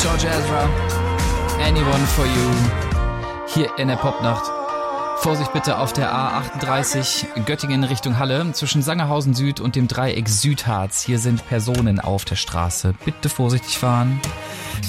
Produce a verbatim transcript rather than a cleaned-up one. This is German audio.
George Ezra, Anyone for You, hier in der Popnacht. Vorsicht bitte auf der A achtunddreißig Göttingen Richtung Halle zwischen Sangerhausen Süd und dem Dreieck Südharz. Hier sind Personen auf der Straße. Bitte vorsichtig fahren.